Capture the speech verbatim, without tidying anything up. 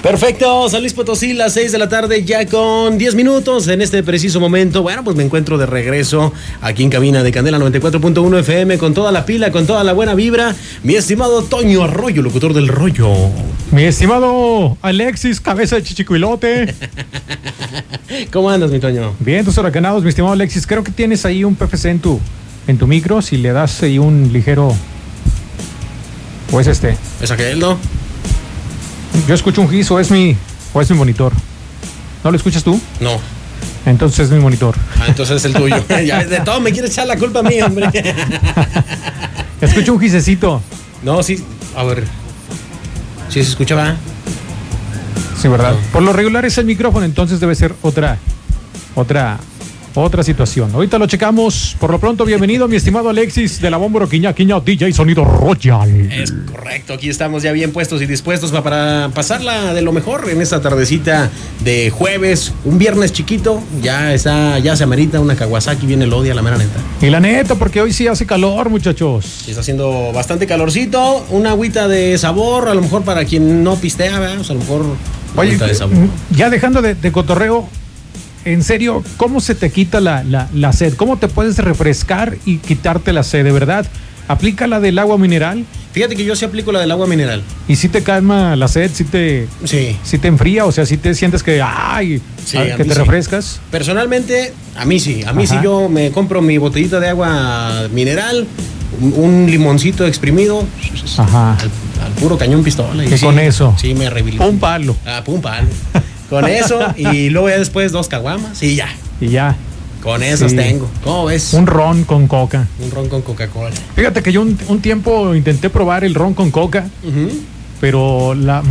Perfecto, San Luis Potosí, las seis de la tarde, ya con diez minutos en este preciso momento. Bueno, pues me encuentro de regreso aquí en cabina de Candela noventa y cuatro punto uno F M con toda la pila, con toda la buena vibra. Mi estimado Toño Arroyo, locutor del rollo. Mi estimado Alexis, cabeza de chichicuilote. ¿Cómo andas, mi Toño? Bien, tus huracanados, mi estimado Alexis. Creo que tienes ahí un P F C en tu, en tu micro. Si le das ahí un ligero... ¿O es este? ¿Es aquel, no? Yo escucho un gis o es mi, o es mi monitor. ¿No lo escuchas tú? No. Entonces es mi monitor. Ah, entonces es el tuyo. Ya ves, de todo me quieres echar la culpa a mí, hombre. Escucho un gisecito. No, sí. A ver. ¿Sí se escucha, va? Sí, ¿verdad? No. Por lo regular es el micrófono, entonces debe ser otra, otra, otra situación. Ahorita lo checamos. Por lo pronto, bienvenido, mi estimado Alexis de la Bomba Quiña Quiña D J Sonido Royal. Es correcto, aquí estamos ya bien puestos y dispuestos para, para pasarla de lo mejor en esta tardecita de jueves, un viernes chiquito, ya está, ya se amerita una Kawasaki, viene el odia, la mera neta. Y la neta, porque hoy sí hace calor, muchachos. Está haciendo bastante calorcito, una agüita de sabor, a lo mejor para quien no pistea, ¿verdad? O sea, a lo mejor una Oye, agüita de sabor. Ya dejando de, de cotorreo, en serio, ¿cómo se te quita la, la, la sed? ¿Cómo te puedes refrescar y quitarte la sed? De verdad, aplica la del agua mineral. Fíjate que yo sí aplico la del agua mineral. ¿Y si te calma la sed? ¿Si te, sí. si te enfría? O sea, si te sientes que, ay, sí, a, que te sí. refrescas. Personalmente, a mí sí. A mí Ajá. sí yo me compro mi botellita de agua mineral, un, un limoncito exprimido, Ajá. Al, al puro cañón pistola. Y que sí, con eso. Sí, me rehabilito. Un palo. Ah, pum palo. Con eso y luego ya después dos caguamas y ya. Y ya. Con esos Sí. tengo. ¿Cómo ves? Un ron con coca. Un ron con Coca-Cola. Fíjate que yo un, un tiempo intenté probar el ron con coca, Uh-huh. pero la